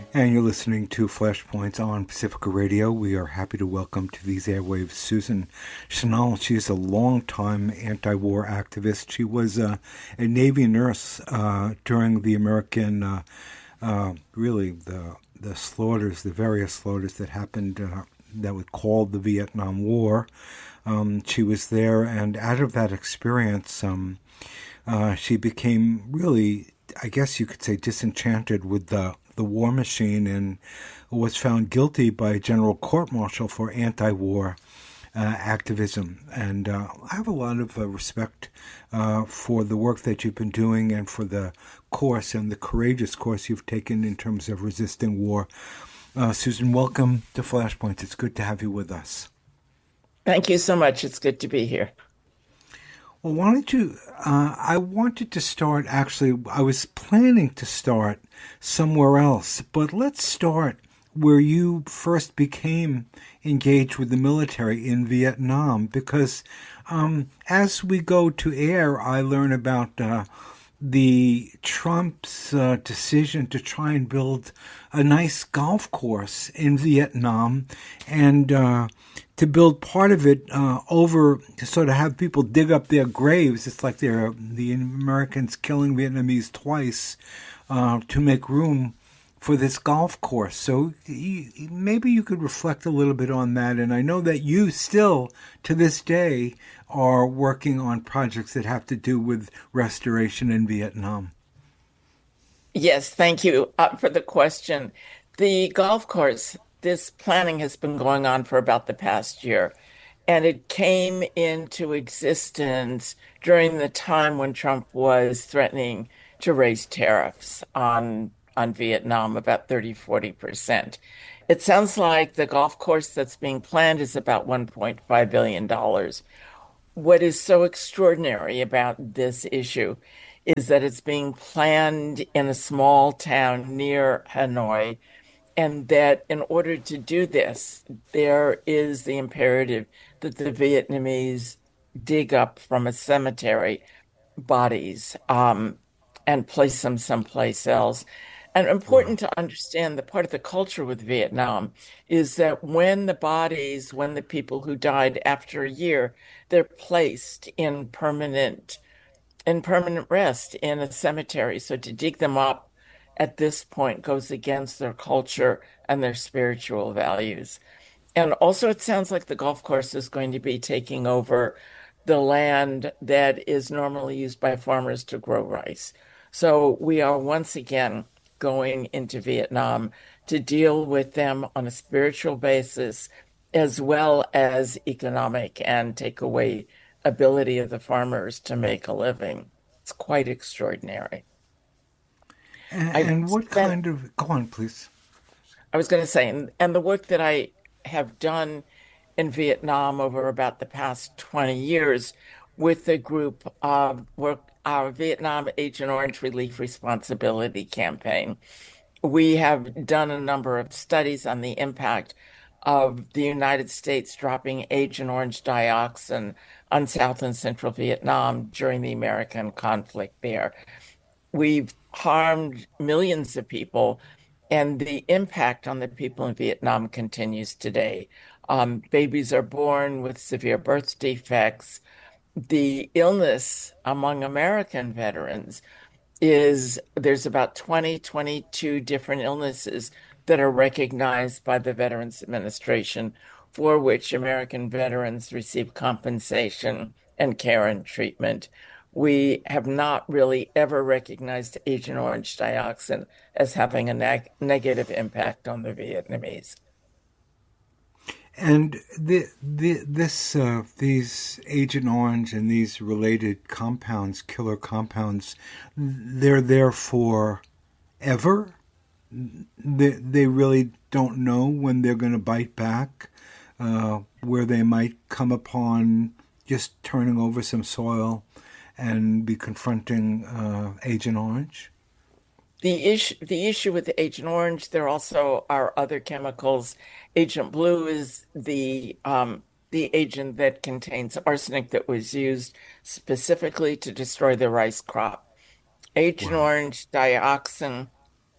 And you're listening to Flashpoints on Pacifica Radio. We are happy to welcome to these airwaves Susan Chanel. She is a longtime anti-war activist. She was a Navy nurse during the American, really the slaughters, the various slaughters that happened that were called the Vietnam War. She was there, and out of that experience, she became really, I guess you could say, disenchanted with the war machine and was found guilty by a general court-martial for anti-war activism. And I have a lot of respect for the work that you've been doing and for the course and the courageous course you've taken in terms of resisting war. Susan, welcome to Flashpoints. It's good to have you with us. Thank you so much. It's good to be here. Well, why don't you? I wanted to start, actually, I was planning to start somewhere else, but let's start where you first became engaged with the military in Vietnam, because as we go to air, I learn about the Trump's decision to try and build a nice golf course in Vietnam, and to build part of it over to sort of have people dig up their graves. It's like they're the Americans killing Vietnamese twice to make room for this golf course. So maybe you could reflect a little bit on that. And I know that you still, to this day, are working on projects that have to do with restoration in Vietnam. Yes, thank you for the question. The golf course, this planning has been going on for about the past year, and it came into existence during the time when Trump was threatening to raise tariffs on Vietnam about 30-40%. It sounds like the golf course that's being planned is about $1.5 billion. What is so extraordinary about this issue is that it's being planned in a small town near Hanoi, and that in order to do this, there is the imperative that the Vietnamese dig up from a cemetery bodies and place them someplace else. And important Wow. to understand that part of the culture with Vietnam is that when the people who died after a year, they're placed in permanent rest in a cemetery. So to dig them up at this point goes against their culture and their spiritual values. And also, it sounds like the golf course is going to be taking over the land that is normally used by farmers to grow rice. So we are once again going into Vietnam to deal with them on a spiritual basis as well as economic and take away ability of the farmers to make a living. It's quite extraordinary. I And what spent, kind of, go on, please. I was going to say, and the work that I have done in Vietnam over about the past 20 years with the group of work, our Vietnam Agent Orange Relief Responsibility Campaign. We have done a number of studies on the impact of the United States dropping Agent Orange dioxin on South and Central Vietnam during the American conflict there. We've harmed millions of people, and the impact on the people in Vietnam continues today. Babies are born with severe birth defects. The illness among American veterans is there's about 22 different illnesses that are recognized by the Veterans Administration for which American veterans receive compensation and care and treatment. We have not really ever recognized Agent Orange dioxin as having a negative impact on the Vietnamese. And these Agent Orange and these related compounds, killer compounds, they're there for ever. They really don't know when they're going to bite back, where they might come upon just turning over some soil and be confronting Agent Orange. The issue with the Agent Orange, there also are other chemicals. Agent Blue is the agent that contains arsenic that was used specifically to destroy the rice crop. Agent Wow. Orange dioxin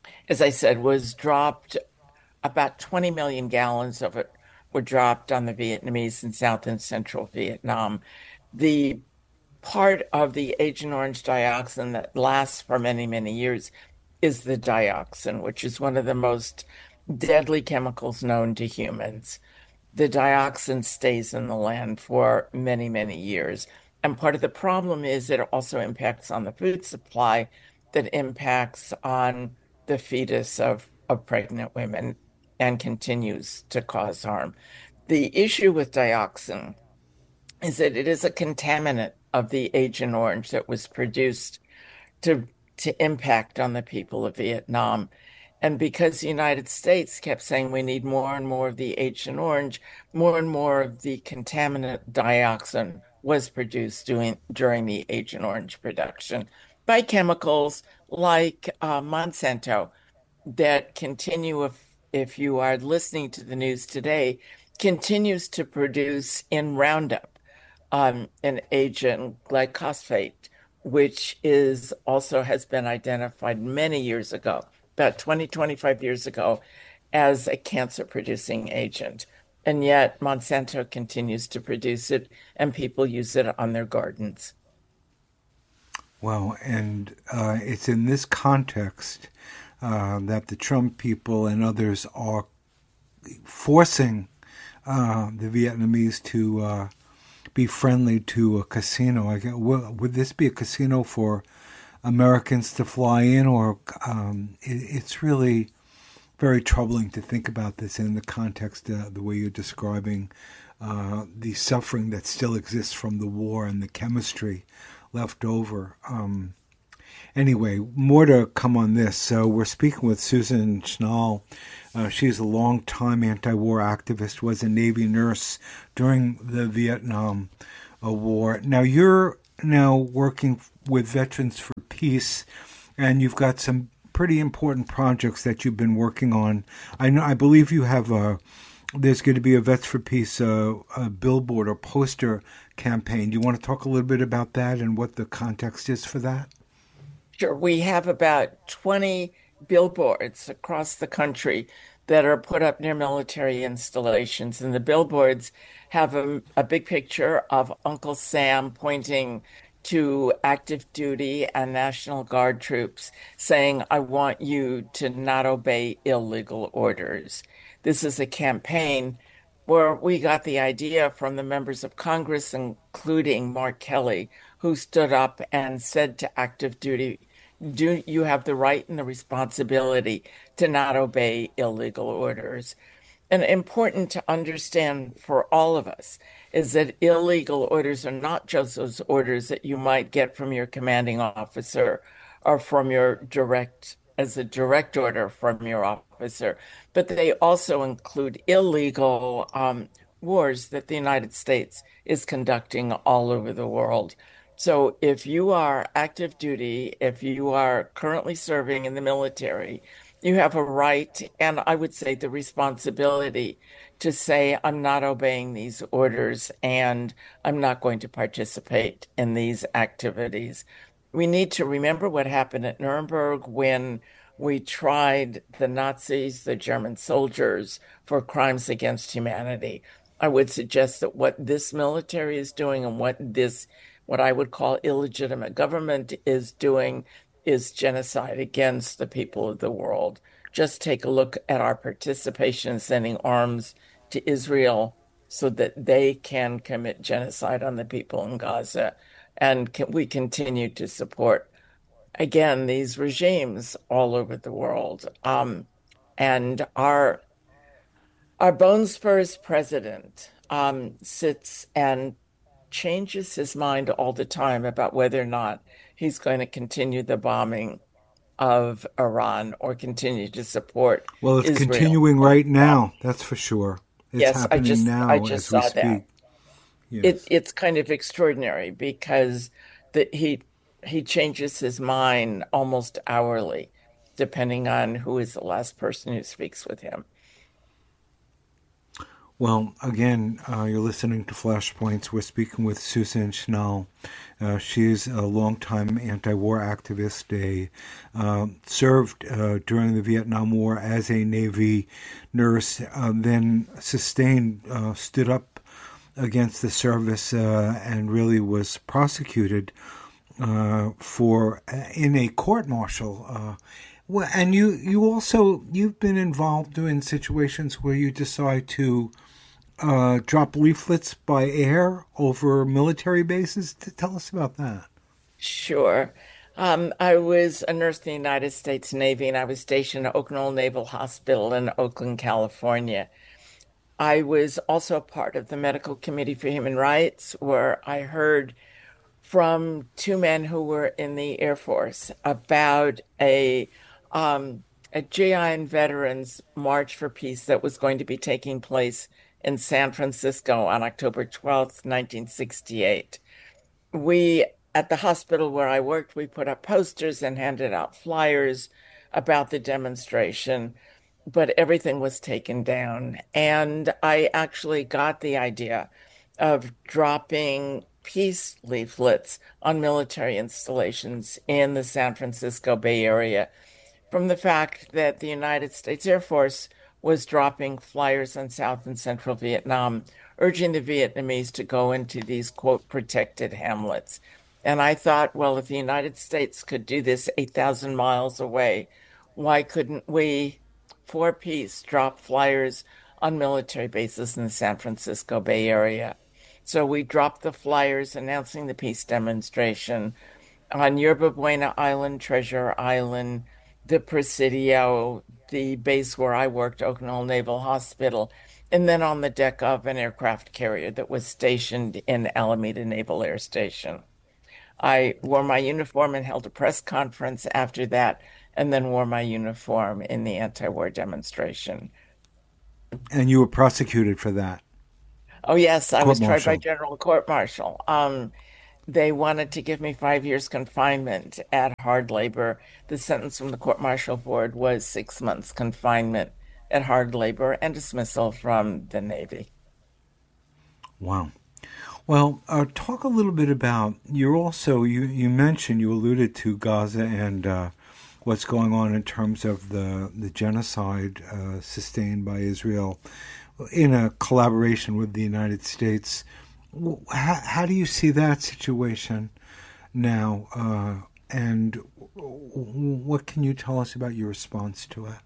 as I said, was dropped. About 20 million gallons of it were dropped on the Vietnamese in South and Central Vietnam. The part of the Agent Orange dioxin that lasts for many, many years is the dioxin, which is one of the most deadly chemicals known to humans. The dioxin stays in the land for many, many years. And part of the problem is it also impacts on the food supply, that impacts on the fetus of pregnant women and continues to cause harm. The issue with dioxin is that it is a contaminant of the Agent Orange that was produced to impact on the people of Vietnam. And because the United States kept saying we need more and more of the Agent Orange, more and more of the contaminant dioxin was produced during the Agent Orange production by chemicals like Monsanto that continue, if you are listening to the news today, continues to produce in Roundup an agent glyphosate, which is also has been identified many years ago, about 20, 25 years ago, as a cancer producing agent. And yet Monsanto continues to produce it and people use it on their gardens. Well, and it's in this context that the Trump people and others are forcing the Vietnamese to be friendly to a casino. Would this be a casino for Americans to fly in, or it's really very troubling to think about this in the context of the way you're describing the suffering that still exists from the war and the chemistry left over. Anyway, more to come on this. So we're speaking with Susan Schnall. She's a long-time anti-war activist, was a Navy nurse during the Vietnam War. Now you're now working with Veterans for Peace, and you've got some pretty important projects that you've been working on. I believe you have there's going to be a Vets for Peace a billboard or poster campaign. Do you want to talk a little bit about that and what the context is for that? Sure, we have about 20 billboards across the country that are put up near military installations. And the billboards have a big picture of Uncle Sam pointing to active duty and National Guard troops saying, I want you to not obey illegal orders. This is a campaign where we got the idea from the members of Congress, including Mark Kelly, who stood up and said to active duty, do you have the right and the responsibility to not obey illegal orders? And important to understand for all of us is that illegal orders are not just those orders that you might get from your commanding officer or from your as a direct order from your officer, but they also include illegal wars that the United States is conducting all over the world. So if you are active duty, if you are currently serving in the military, you have a right, and I would say the responsibility to say, I'm not obeying these orders and I'm not going to participate in these activities. We need to remember what happened at Nuremberg when we tried the Nazis, the German soldiers, for crimes against humanity. I would suggest that what this military is doing and what I would call illegitimate government is doing is genocide against the people of the world. Just take a look at our participation in sending arms to Israel so that they can commit genocide on the people in Gaza. And we continue to support, again, these regimes all over the world. And our Bone Spurs president sits and changes his mind all the time about whether or not he's going to continue the bombing of Iran or continue to support Well, it's Israel. continuing right now, that's for sure. It's Yes, happening I now just as we saw that. speak. Yes. It's kind of extraordinary because that he changes his mind almost hourly, depending on who is the last person who speaks with him. Well, again, you're listening to Flashpoints. We're speaking with Susan Schnall. She's a longtime anti-war activist. Served during the Vietnam War as a Navy nurse, then stood up against the service and really was prosecuted for in a court martial. Well, and you've been involved in situations where you decide to drop leaflets by air over military bases. Tell us about that. Sure. I was a nurse in the United States Navy, and I was stationed at Oakland Naval Hospital in Oakland, California. I was also part of the Medical Committee for Human Rights, where I heard from two men who were in the Air Force about a GI and Veterans March for Peace that was going to be taking place in San Francisco on October 12th, 1968. We, at the hospital where I worked, we put up posters and handed out flyers about the demonstration, but everything was taken down. And I actually got the idea of dropping peace leaflets on military installations in the San Francisco Bay Area from the fact that the United States Air Force was dropping flyers on South and Central Vietnam, urging the Vietnamese to go into these, quote, protected hamlets. And I thought, well, if the United States could do this 8,000 miles away, why couldn't we, for peace, drop flyers on military bases in the San Francisco Bay Area? So we dropped the flyers announcing the peace demonstration on Yerba Buena Island, Treasure Island, the Presidio, the base where I worked, Oakland Naval Hospital, and then on the deck of an aircraft carrier that was stationed in Alameda Naval Air Station. I wore my uniform and held a press conference after that, and then wore my uniform in the anti-war demonstration. And you were prosecuted for that. Oh, yes, I Court was tried by martial. general court-martial. They wanted to give me 5 years confinement at hard labor. The sentence from the court-martial board was 6 months confinement at hard labor and dismissal from the Navy. Wow. Well, talk a little bit about you mentioned you alluded to Gaza and what's going on in terms of the genocide sustained by Israel in a collaboration with the United States. How do you see that situation now? And what can you tell us about your response to it?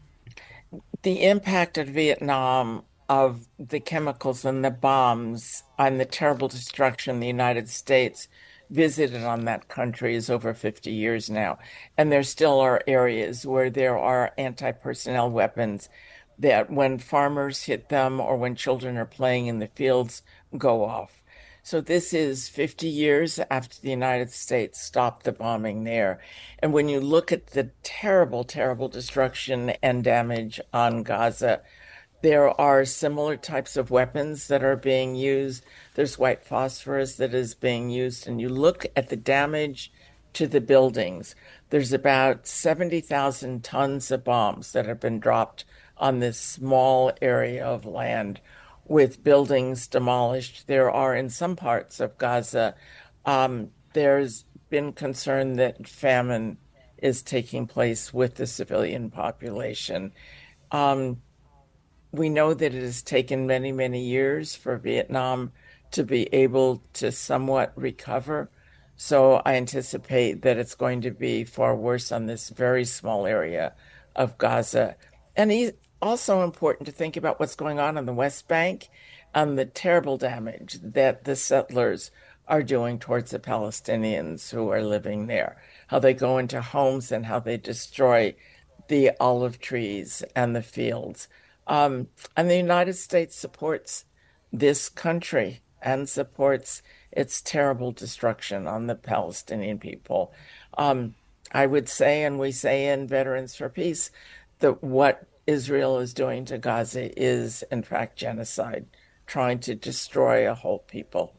The impact of Vietnam of the chemicals and the bombs and the terrible destruction the United States visited on that country is over 50 years now. And there still are areas where there are anti-personnel weapons that when farmers hit them or when children are playing in the fields go off. So this is 50 years after the United States stopped the bombing there. And when you look at the terrible, terrible destruction and damage on Gaza, there are similar types of weapons that are being used. There's white phosphorus that is being used. And you look at the damage to the buildings. There's about 70,000 tons of bombs that have been dropped on this small area of land with buildings demolished. There are, in some parts of Gaza, there's been concern that famine is taking place with the civilian population. Um, we know that it has taken many, many years for Vietnam to be able to somewhat recover. So I anticipate that it's going to be far worse on this very small area of Gaza. And also important to think about what's going on the West Bank and the terrible damage that the settlers are doing towards the Palestinians who are living there, how they go into homes and how they destroy the olive trees and the fields. And the United States supports this country and supports its terrible destruction on the Palestinian people. Um, I would say, and we say in Veterans for Peace, that what Israel is doing to Gaza is, in fact, genocide, trying to destroy a whole people.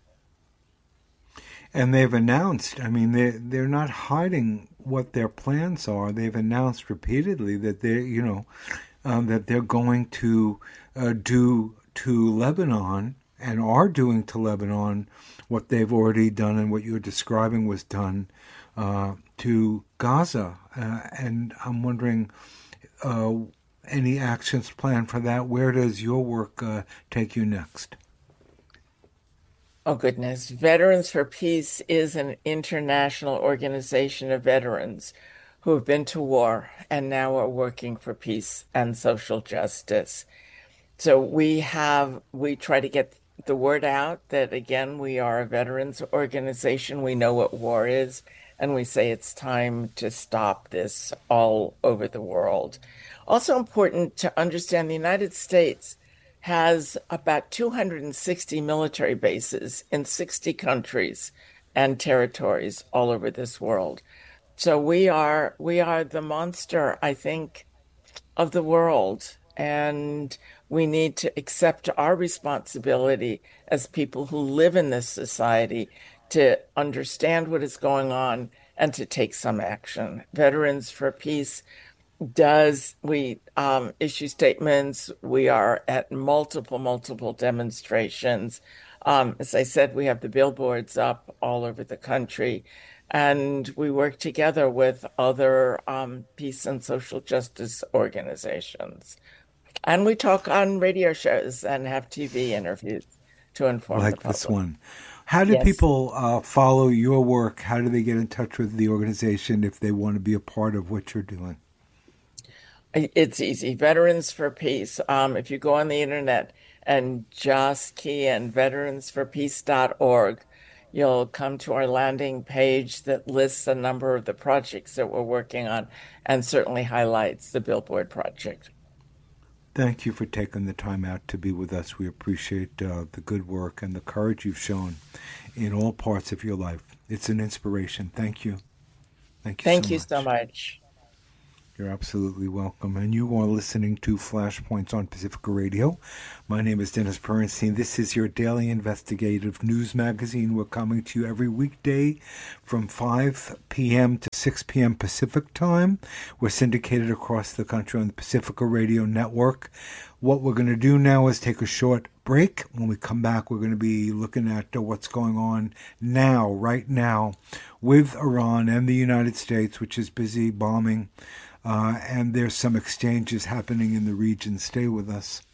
And they've announced, I mean, they're not hiding what their plans are. They've announced repeatedly that that they're going to do to Lebanon and are doing to Lebanon what they've already done and what you're describing was done to Gaza. And I'm wondering, any actions planned for that? Where does your work take you next? Oh, goodness. Veterans for Peace is an international organization of veterans who have been to war and now are working for peace and social justice. So we try to get the word out that, again, we are a veterans organization. We know what war is, and we say it's time to stop this all over the world. Also important to understand the United States has about 260 military bases in 60 countries and territories all over this world. So we are the monster, I think, of the world. And we need to accept our responsibility as people who live in this society to understand what is going on and to take some action. Veterans for Peace does we issue statements. We are at multiple demonstrations. As I said, we have the billboards up all over the country, and we work together with other peace and social justice organizations. And we talk on radio shows and have TV interviews to inform the Like this public. one. How do Yes. people follow your work? How do they get in touch with the organization if they want to be a part of what you're doing? It's easy. Veterans for Peace. If you go on the internet and just key in veteransforpeace.org, you'll come to our landing page that lists a number of the projects that we're working on and certainly highlights the Billboard project. Thank you for taking the time out to be with us. We appreciate the good work and the courage you've shown in all parts of your life. It's an inspiration. Thank you. Thank you so Thank you so much. much. You're absolutely welcome. And you are listening to Flashpoints on Pacifica Radio. My name is Dennis Bernstein. This is your daily investigative news magazine. We're coming to you every weekday from 5 p.m. to 6 p.m. Pacific time. We're syndicated across the country on the Pacifica Radio Network. What we're going to do now is take a short break. When we come back, we're going to be looking at what's going on now, right now, with Iran and the United States, which is busy bombing. And there's some exchanges happening in the region. Stay with us.